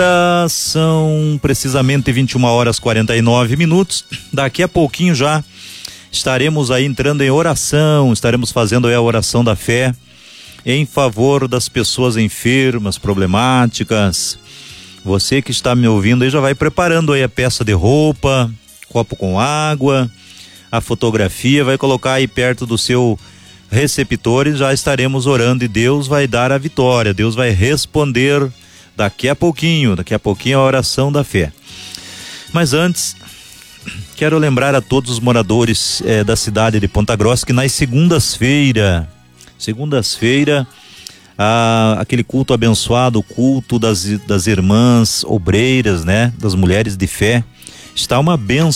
São precisamente 21h49. Daqui a pouquinho já estaremos aí entrando em oração, estaremos fazendo aí a oração da fé em favor das pessoas enfermas, problemáticas. Você que está me ouvindo aí já vai preparando aí a peça de roupa, copo com água, a fotografia, vai colocar aí perto do seu receptor e já estaremos orando e Deus vai dar a vitória, Deus vai responder daqui a pouquinho a oração da fé. Mas antes, quero lembrar a todos os moradores da cidade de Ponta Grossa que nas segundas-feiras, aquele culto abençoado, o culto das irmãs obreiras, né? Das mulheres de fé, está uma bênção